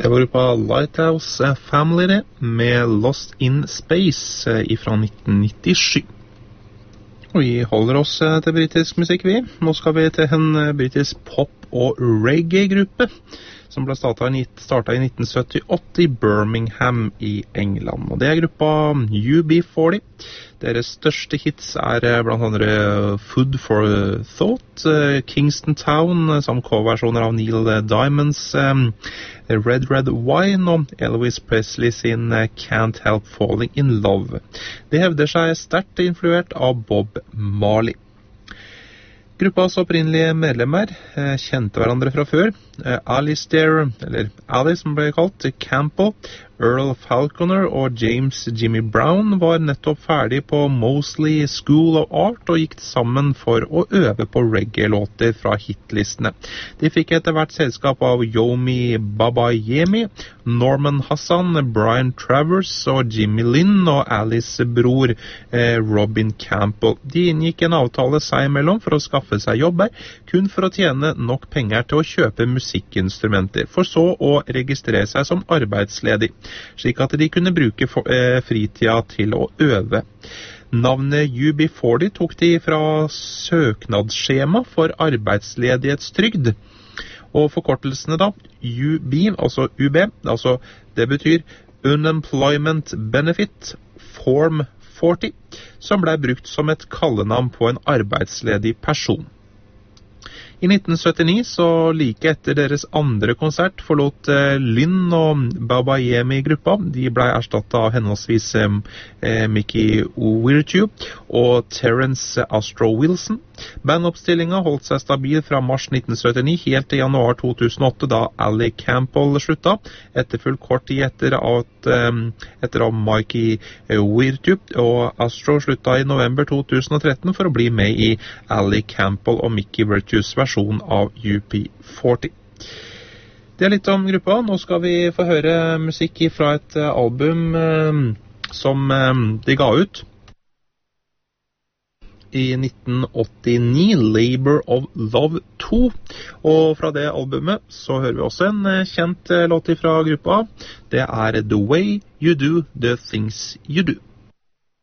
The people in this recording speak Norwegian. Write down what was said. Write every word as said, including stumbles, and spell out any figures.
Det var gruppa Lighthouse Family det, med Lost in Space fra nitten nittisju. Og vi holder oss til britisk musikk, vi. Nå skal vi til en britisk pop- og reggae-gruppe som ble startet i, startet i nitten syttiåtte i Birmingham i England. Og det er gruppa U B forty. Deres største hits er blant andre Food for Thought, Kingston Town, samt coverversjoner av Neil Diamonds Red Red Wine og Elvis Presley sin Can't Help Falling in Love. De hevder seg sterkt influert av Bob Marley. Gruppas opprinnelige medlemmer eh, kjente hverandre fra før. Eh, Alistair, eller Alice som ble kalt, Campbell, Earl Falconer og James Jimmy Brown var nettopp ferdig på Moseley School of Art og gikk sammen for å øve på reggae-låter fra hitlistene. De fikk etter hvert selskap av Yomi Babayemi, Norman Hassan, Brian Travers og Jimmy Lynn og Alice bror eh, Robin Campbell. De inngikk en avtale seg imellom for å skaffe seg jobber, kun for å tjene nok penger til å kjøpe musikkinstrumenter, for så å registrere seg som arbeidsledig, slik at de kunne bruke for, eh, fritida til å øve. Navnet U B forty tok de fra søknadsskjema for arbeidsledighetstrygd, og forkortelsene da, U B, altså U B, altså det betyr Unemployment Benefit Form forty, som ble brukt som et kallenavn på en arbeidsledig person. I nitten syttini, så like etter deres andre konsert, forlot eh, Lynn og Babayemi-gruppa. De ble erstattet av henholdsvis eh, Mickey Virtue og Terence Astro Wilson. Bandoppstillingen holdt seg stabil fra mars nitten syttini helt til januar to tusen og åtte, da Ali Campbell slutta, etterfulgt kort tid etter at um, etter at Mikey Virtue og Astro slutta i november to tusen og tretten for å bli med i Ali Campbell og Mickey Virtues versjon av U B forty. Det er litt om gruppa. Nå skal vi få høre musikk fra et album um, som um, de ga ut i nitten åttini, Labor of Love to, og fra det albumet så hører vi også en kjent låt fra gruppa. Det er The Way You Do The Things You Do.